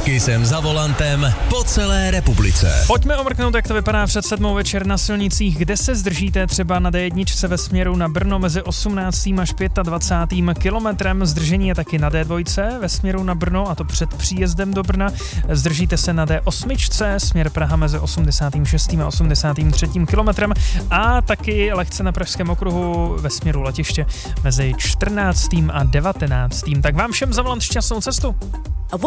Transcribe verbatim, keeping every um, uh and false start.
Kisem za volantem po celé republice. Pojďme omrknout, jak to vypadá před sedmou večer na silnicích, kde se zdržíte třeba na dé jedna ve směru na Brno mezi osmnáctým až dvacátým pátým kilometrem. Zdržení je taky na dé dva ve směru na Brno, a to před příjezdem do Brna. Zdržíte se na dé osm směr Praha mezi osmdesátým šestým a osmdesátým třetím kilometrem a taky lehce na Pražském okruhu ve směru letiště mezi čtrnáctým a devatenáctým Tak vám všem za volant šťastnou cestu.